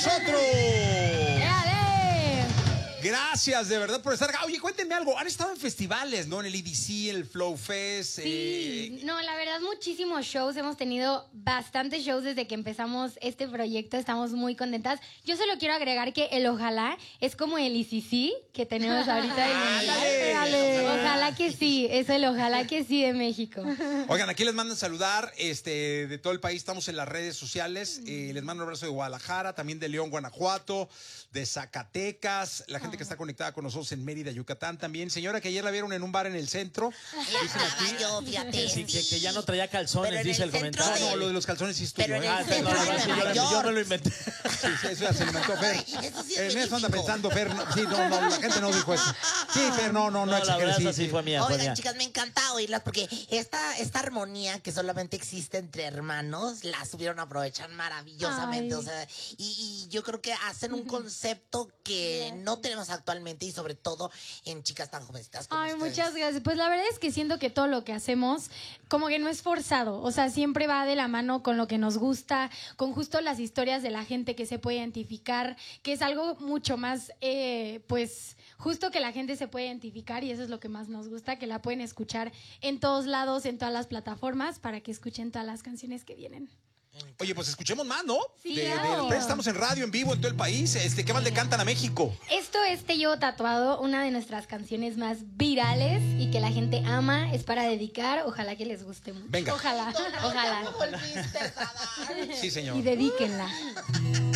nosotros. ¡Éale! Gracias de verdad por estar acá. Oye, cuéntenme algo. Han estado en festivales, ¿no? En el EDC, el Flow Fest. Sí, no, la verdad, muchísimos shows. Hemos tenido bastantes shows desde que empezamos este proyecto. Estamos muy contentas. Yo solo quiero agregar que el Ojalá es como el ICC que tenemos ahorita. Ojalá que sí, es el Ojalá que sí de México. Oigan, aquí les mandan saludar de todo el país. Estamos en las redes sociales. Les mando un abrazo de Guadalajara, también de León, Guanajuato, de Zacatecas, la gente que está conectada con nosotros en Mérida, Yucatán también. Señora, que ayer la vieron en un bar en el centro. Dicen aquí Yo, fíjate. sí, que ya no traía calzones, Pero en dice el el centro comentario. No, lo de los calzones sí es tuyo. Pero en ¿eh? el Ah, centro no, de sí, Nueva yo no York. lo inventé. Sí, eso ya se lo inventó Fer. Ay, eso sí es En eso anda verídico. pensando Fer. Sí, no, la gente no dijo eso. Sí, Fer, no La exageres, verdad, sí. sí fue mía, fue Oigan, mía. chicas, me encanta oírlas porque esta armonía que solamente existe entre hermanos la supieron aprovechar maravillosamente. Ay. O sea, y yo creo que hacen un concepto que no tenemos actualmente y sobre todo en chicas tan jovencitas como Ay, ustedes. muchas gracias. Pues la verdad es que siento que todo lo que hacemos como que no es forzado, o sea, siempre va de la mano con lo que nos gusta, con justo las historias de la gente que se puede identificar, que es algo mucho más, pues, justo que la gente se puede identificar y eso es lo que más nos gusta, que la pueden escuchar en todos lados, en todas las plataformas, para que escuchen todas las canciones que vienen. Oye, pues escuchemos más, ¿no? Sí, De claro. repente estamos en radio, en vivo, en todo el país. ¿Qué más le cantan a México? Esto es Te Llevo Tatuado, una de nuestras canciones más virales y que la gente ama, es para dedicar, ojalá que les guste mucho. Venga. Ojalá, ojalá. ¿Cómo volviste, Jadar? Sí, señor. Y dedíquenla.